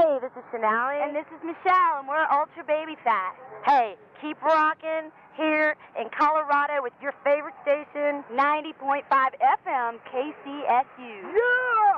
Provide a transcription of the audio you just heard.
Hey, this is Shanali. And this is Michelle, and we're Ultra Baby Fat. Hey, keep rocking here in Colorado with your favorite station, 90.5 FM KCSU. Yeah!